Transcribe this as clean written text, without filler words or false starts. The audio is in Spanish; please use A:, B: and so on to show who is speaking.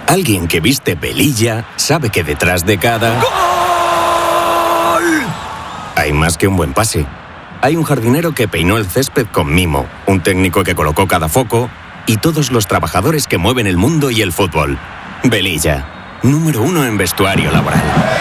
A: Alguien que viste velilla sabe que detrás de cada... ¡Gol! Hay más que un buen pase. Hay un jardinero que peinó el césped con mimo, un técnico que colocó cada foco y todos los trabajadores que mueven el mundo y el fútbol. Velilla, número 1 en vestuario laboral.